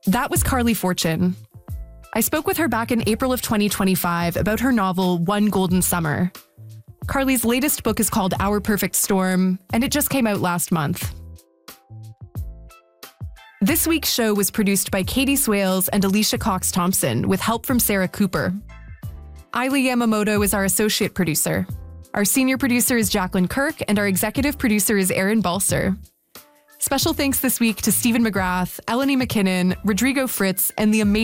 That was Carly Fortune. I spoke with her back in April of 2025 about her novel, One Golden Summer. Carly's latest book is called Our Perfect Storm, and it just came out last month. This week's show was produced by Katie Swales and Alicia Cox-Thompson, with help from Sarah Cooper. Ailey Yamamoto is our associate producer. Our senior producer is Jacqueline Kirk, and our executive producer is Aaron Balser. Special thanks this week to Stephen McGrath, Eleni McKinnon, Rodrigo Fritz, and the amazing